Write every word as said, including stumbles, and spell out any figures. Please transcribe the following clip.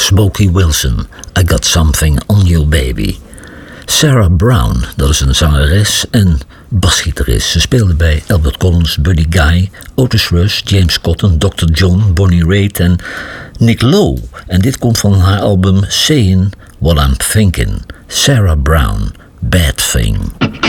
Smokey Wilson, I Got Something on You Baby. Sarah Brown, dat is een zangeres en basgitarist. Ze speelde bij Albert Collins, Buddy Guy, Otis Rush, James Cotton, doctor John, Bonnie Raitt en Nick Lowe. En dit komt van haar album Saying What I'm Thinking. Sarah Brown, Bad Thing.